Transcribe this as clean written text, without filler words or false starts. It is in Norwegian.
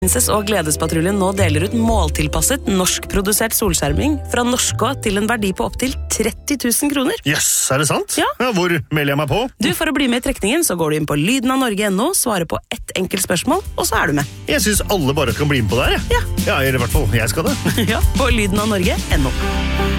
Prinsess og Gledespatruljen nå deler ut måltilpasset norskprodusert solskjerming fra Norskå til en verdi på opptil 30 000 kroner. Yes, er det sant? Ja. Hvor melder jeg meg på? Du, for å bli med i trekningen, så går du inn på lydenavnorge.no, svarer på ett enkelt spørsmål, og så er du med. Jeg synes alle bare kan bli med på det her, jeg. Ja. Ja, eller i hvert fall, jeg skal det. Ja, på lydenavnorge.no.